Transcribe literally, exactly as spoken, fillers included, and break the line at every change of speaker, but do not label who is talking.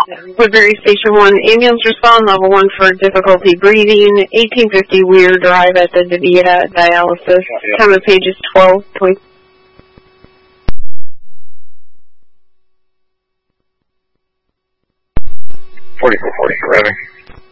Woodbury Station one, ambulance respond, level one for difficulty breathing, eighteen fifty Weir Drive at the DaVita dialysis.
Yeah.
Time of page is twelve point.
forty-four forty, arriving.